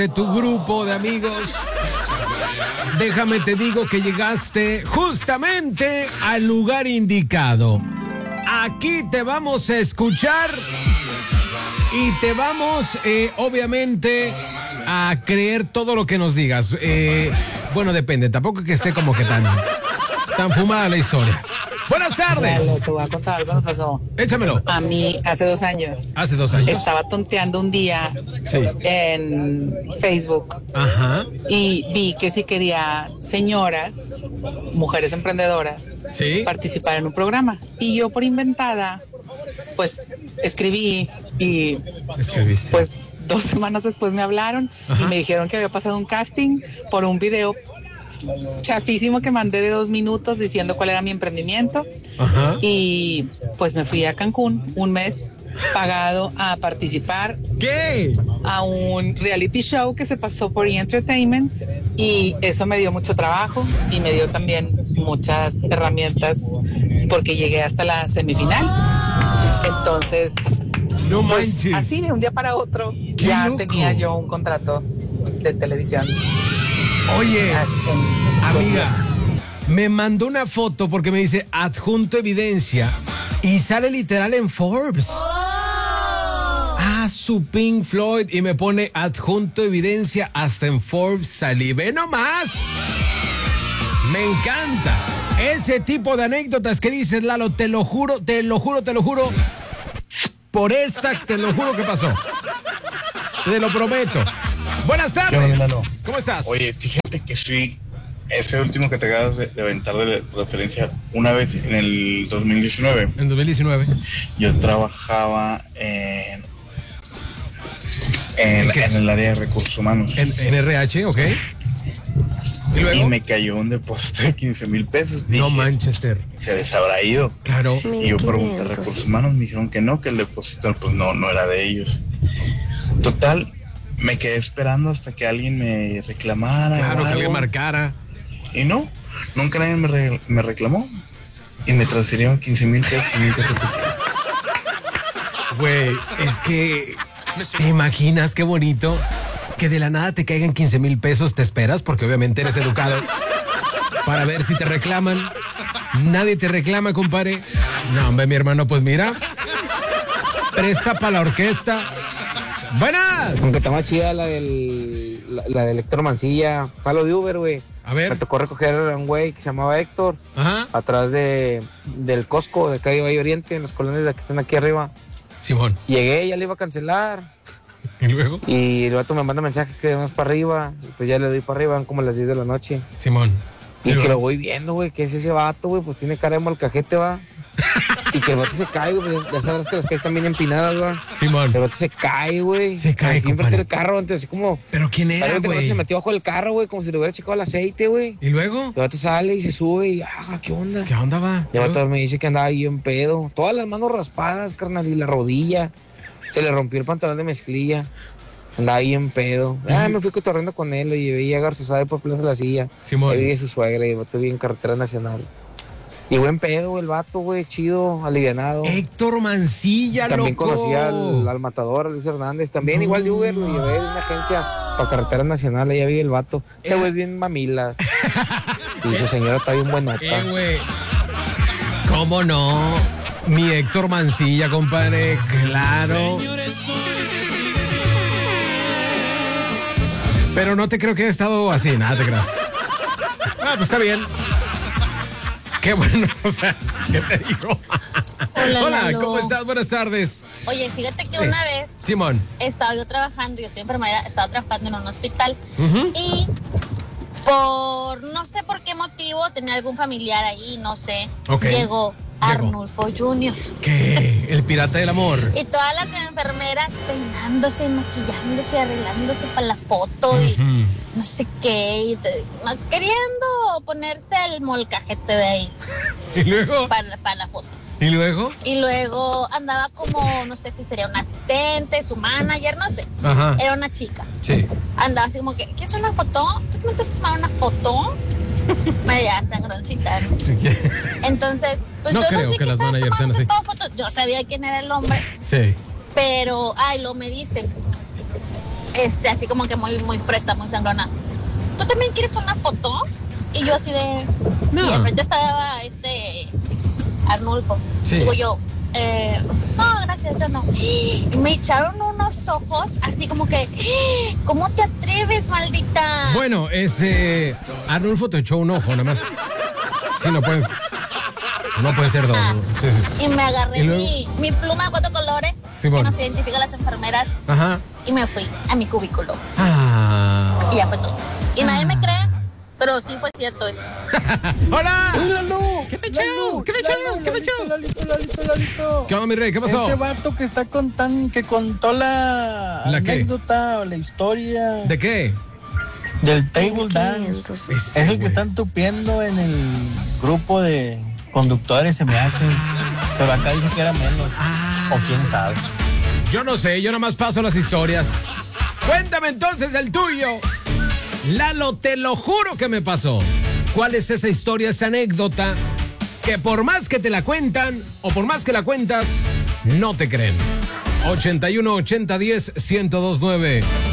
de tu grupo de amigos. Déjame te digo que llegaste justamente al lugar indicado. Aquí te vamos a escuchar y te vamos, obviamente, a creer todo lo que nos digas. Bueno, depende, tampoco que esté como que tan fumada la historia. Buenas tardes. Lalo, te voy a contar algo que me pasó. Échamelo. A mí, hace 2 años. Hace 2 años. Estaba tonteando un día en Facebook. Ajá. Y vi que si quería señoras, mujeres emprendedoras, participar en un programa. Y yo por inventada, pues escribí y pues 2 semanas después me hablaron y me dijeron que había pasado un casting por un video chafísimo que mandé de 2 minutos diciendo cuál era mi emprendimiento. Ajá. Y pues me fui a Cancún 1 mes pagado a participar a un reality show que se pasó por E! Y eso me dio mucho trabajo y me dio también muchas herramientas porque llegué hasta la semifinal. Entonces no pues, así de un día para otro ya loco. Tenía yo un contrato de televisión. Oye, amiga, me mandó una foto porque me dice adjunto evidencia y sale literal en Forbes. Su Pink Floyd y me pone adjunto evidencia hasta en Forbes. Salí, ve nomás. Me encanta ese tipo de anécdotas que dices, Lalo, te lo juro. Por esta, te lo juro que pasó. Te lo prometo. Buenas tardes. ¿Cómo estás? Oye, fíjate que sí, ese último que te acabas de aventar de referencia, una vez en el 2019. En 2019. Yo trabajaba en el área de recursos humanos. En RH, ok. ¿Y me cayó un depósito de 15,000 pesos. Dije, no, Manchester. Se les habrá ido. Claro. Y yo pregunté a recursos humanos, me dijeron que no, que el depósito pues no era de ellos. Total, me quedé esperando hasta que alguien me reclamara. Claro, que alguien marcara. Y no, nunca nadie me reclamó. Y me transfirieron 15,000 pesos y nunca se pusieron. Güey, es que ¿te imaginas qué bonito? Que de la nada te caigan 15,000 pesos, te esperas, porque obviamente eres educado, para ver si te reclaman. Nadie te reclama, compadre. No, hombre, mi hermano, pues mira, presta para la orquesta. ¡Buenas! Aunque está más chida la del Héctor Mancilla. Jalo de Uber, güey. A ver. Me tocó recoger a un güey que se llamaba Héctor. Ajá. Atrás del Costco de calle Valle Oriente, en los colonias de que están aquí arriba. Simón. Llegué, ya le iba a cancelar. ¿Y luego? Y el vato me manda mensaje que vamos para arriba. Y pues ya le doy para arriba, van como las 10 de la noche. Simón. Y que lo voy viendo, güey, que es ese vato, güey, pues tiene cara de molcajete, va. Y que el vato se cae, güey, ya sabes que las calles están bien empinadas, güey. Simón. El vato se cae, güey. Se cae, así enfrente del carro, entonces así como... ¿Pero quién era, güey? El vato se metió bajo el carro, güey, como si le hubiera checado el aceite, güey. ¿Y luego? El vato sale y se sube y, ¿qué onda? ¿Qué onda, va? Y el vato me dice que andaba ahí en pedo. Todas las manos raspadas, carnal, y la rodilla. Se le rompió el pantalón de mezclilla. Andaba ahí en pedo. Me fui cotorreando con él, lo llevé a Garzazada por Plaza La Silla. Simón. Ahí vi a su suegra y el vato bien en carretera nacional. Y buen pedo, el vato, güey, chido, alivianado. Héctor Mancilla, también loco. Conocía al matador, a Luis Hernández. También igual de Uber, lo llevé de una agencia para carretera nacional. Allá vive el vato. Ese güey es bien mamilas. Y su señora está bien buenota. Güey. ¿Cómo no? Mi Héctor Mancilla, compadre. Claro. Pero no te creo que haya estado así, nada te creas. Pues está bien. Qué bueno, o sea, ¿qué te digo? Hola, ¿cómo estás? Buenas tardes. Oye, fíjate que una vez Simón, estaba yo trabajando, yo soy enfermera, estaba trabajando en un hospital y por no sé por qué motivo tenía algún familiar ahí, no sé. Llegó Arnulfo Jr. ¿Qué? El pirata del amor. Y todas las enfermeras peinándose, maquillándose, arreglándose para la foto y no sé qué, y queriendo ponerse el molcajete de ahí. ¿Y luego? Para la foto. ¿Y luego? Y luego andaba como, no sé si sería un asistente, su manager, no sé. Ajá. Era una chica. Sí. Andaba así como que, ¿quieres una foto? ¿Tú no te has tomado una foto? Media sangroncita. Sí. Entonces, pues no yo creo que las managers sean así. Fotos. Yo sabía quién era el hombre. Sí. Pero, lo me dice, así como que muy, muy fresa, muy sangrona. ¿Tú también quieres una foto? Y yo así de... No. Y enfrente estaba Arnulfo. Sí. Digo yo, no, gracias, yo no. Y me echaron unos ojos así como que, ¿cómo te atreves, maldita? Bueno, Arnulfo te echó un ojo, nada más. Sí, no puede ser dos. Sí. Y me agarré mi pluma de 4 colores, sí, bueno, que nos identifica a las enfermeras. Ajá. Y me fui a mi cubículo. Y ya fue todo. Y nadie me cree, pero sí fue cierto eso. ¡Hola! ¡Hola, Lalo! ¿Qué me echó? Lalito. ¿Qué onda, mi rey? ¿Qué pasó? Ese vato que está que contó la anécdota o la historia. ¿De qué? Del table dance. Es el que están tupiendo en el grupo de conductores, se me hace. Pero acá dijo que era menos. O quién sabe. Yo no sé, yo nada más paso las historias. Cuéntame entonces el tuyo. Lalo, te lo juro que me pasó. ¿Cuál es esa historia, esa anécdota que por más que te la cuentan o por más que la cuentas, no te creen? 81 80 10 1029